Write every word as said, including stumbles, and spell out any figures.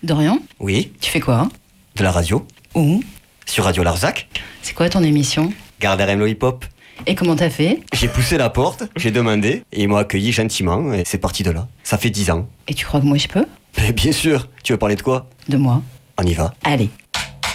Dorian, Oui, tu fais quoi? de la radio. Où? Sur Radio Larzac. C'est quoi ton émission? Gardez le hip-hop. Et comment t'as fait? J'ai poussé la porte, j'ai demandé, et ils m'ont accueilli gentiment, et c'est parti de là. Ça fait dix ans. Et tu crois que moi je peux? Mais bien sûr, tu veux parler de quoi? De moi. On y va. Allez.